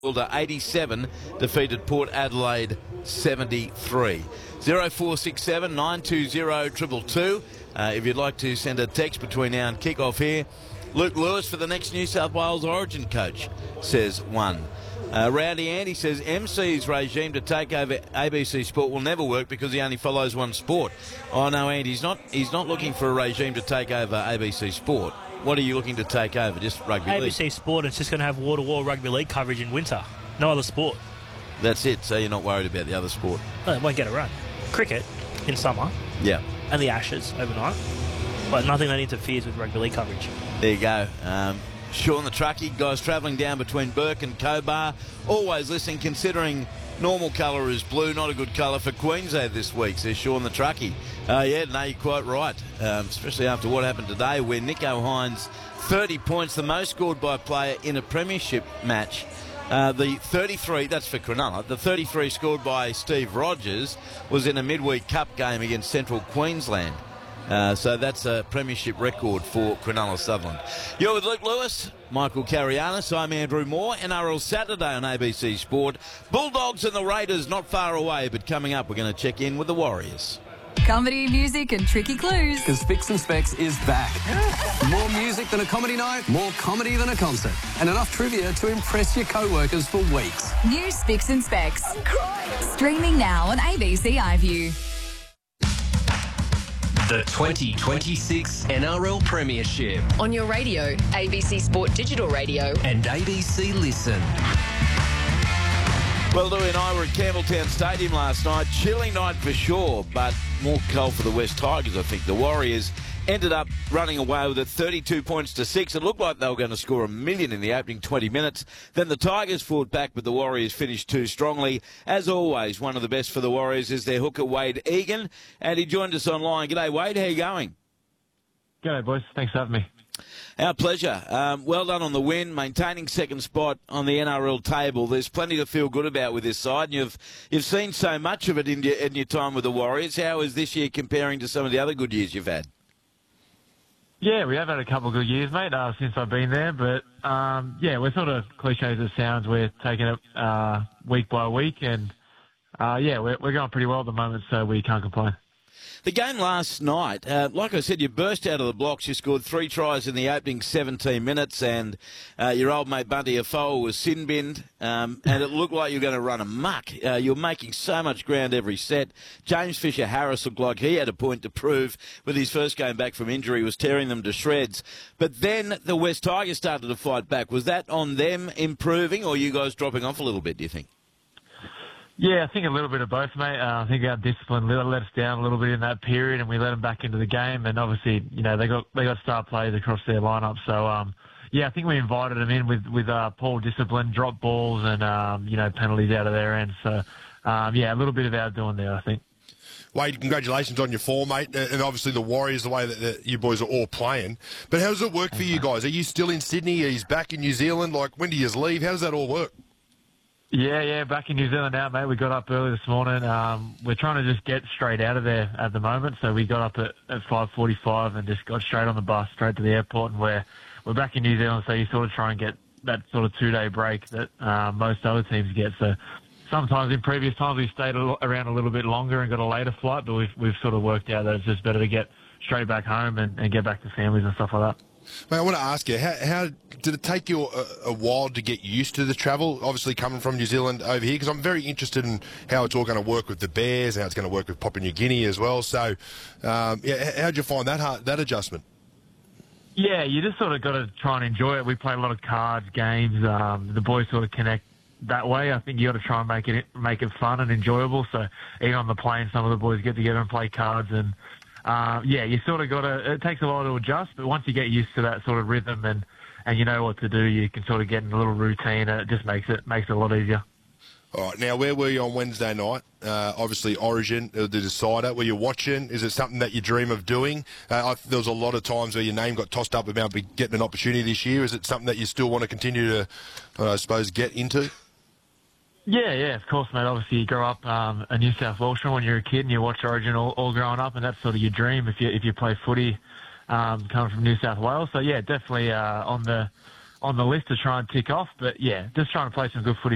Wilder 87 defeated Port Adelaide 73. 0467 920 222. If you'd like to send a text between now and kick-off here. Luke Lewis for the next New South Wales Origin coach, says one. Rowdy Andy says MC's regime to take over ABC Sport will never work because he only follows one sport. Oh no, Andy, he's not looking for a regime to take over ABC Sport. What are you looking to take over? Just rugby league? ABC Sport, it's just going to have wall-to-wall rugby league coverage in winter. No other sport. That's it, so you're not worried about the other sport? No, it won't get a run. Cricket in summer. Yeah. And the Ashes overnight. But nothing that interferes with rugby league coverage. There you go. Sean the Truckie, guys travelling down between Burke and Cobar. Always listening, considering normal colour is blue, not a good colour for Queensland this week, says Sean the Truckie. Yeah, no, you're quite right, especially after what happened today where Nicho Hines, 30 points, the most scored by a player in a premiership match. The 33, that's for Cronulla, the 33 scored by Steve Rogers was in a midweek cup game against Central Queensland. So that's a premiership record for Cronulla Sutherland. You're with Luke Lewis, Michael Carianis. I'm Andrew Moore. NRL Saturday on ABC Sport. Bulldogs and the Raiders not far away, but coming up we're going to check in with the Warriors. Comedy, music and tricky clues. Because Spicks and Specs is back. More music than a comedy night, more comedy than a concert, and enough trivia to impress your co-workers for weeks. New Spicks and Specs. Streaming now on ABC iView. The 2026 NRL Premiership On your radio, ABC Sport Digital Radio. and ABC Listen. Well, Louie and I were at Campbelltown Stadium last night. Chilly night for sure, but more cold for the West Tigers, I think. The Warriors ended up running away with it 32 points to 6. It looked like they were going to score 1 million in the opening 20 minutes. Then the Tigers fought back, but the Warriors finished too strongly. As always, one of the best for the Warriors is their hooker, Wade Egan, and he joined us online. G'day, Wade. How you going? G'day, boys. Thanks for having me. Our pleasure. Well done on the win, maintaining second spot on the NRL table. There's plenty to feel good about with this side. And you've seen so much of it in your time with the Warriors. How is this year comparing to some of the other good years you've had? Yeah, we have had a couple of good years, mate, since I've been there. But, yeah, we're sort of cliche as it sounds. We're taking it week by week. And, yeah, we're going pretty well at the moment, so we can't complain. The game last night, like I said, you burst out of the blocks. You scored 3 tries in the opening 17 minutes, and your old mate Bunty Afoa was sin-binned, and it looked like you were going to run amok. You were making so much ground every set. James Fisher-Harris looked like he had a point to prove with his first game back from injury. He was tearing them to shreds. But then the West Tigers started to fight back. Was that on them improving, or you guys dropping off a little bit, do you think? Yeah, I think a little bit of both, mate. I think our discipline let us down a little bit in that period, and we let them back into the game. And obviously, you know, they got star players across their lineup. So, yeah, I think we invited them in with poor discipline, drop balls, and you know, penalties out of their end. So, yeah, a little bit of our doing there, I think. Wade, congratulations on your form, mate, and obviously the Warriors, the way that you boys are all playing. But how does it work for you guys? Are you still in Sydney? Are you back in New Zealand? Like, when do you leave? How does that all work? Yeah, back in New Zealand now, mate. We got up early this morning. We're trying to just get straight out of there at the moment. So we got up at 5:45 and just got straight on the bus, straight to the airport. And we're back in New Zealand, so you sort of try and get that sort of 2-day break that most other teams get. So sometimes in previous times we stayed around a little bit longer and got a later flight, but we've sort of worked out that it's just better to get straight back home and get back to families and stuff like that. Mate, I want to ask you, how did it take you a while to get used to the travel, obviously coming from New Zealand over here? Because I'm very interested in how it's all going to work with the Bears, how it's going to work with Papua New Guinea as well. So, yeah, how did you find that adjustment? Yeah, you just sort of got to try and enjoy it. We play a lot of cards, games. The boys sort of connect that way. I think you got to try and make it fun and enjoyable. So even on the plane, some of the boys get together and play cards and. Yeah, you sort of got to. It takes a while to adjust, but once you get used to that sort of rhythm and you know what to do, you can sort of get in a little routine. And it just makes it a lot easier. All right, now where were you on Wednesday night? Obviously, Origin, the decider. Were you watching? Is it something that you dream of doing? There was a lot of times where your name got tossed up about getting an opportunity this year. Is it something that you still want to continue to, I suppose, get into? Yeah, of course, mate. Obviously, you grow up a New South Welshman when you're a kid, and you watch Origin all growing up, and that's sort of your dream if you play footy coming from New South Wales. So yeah, definitely on the list to try and tick off. But yeah, just trying to play some good footy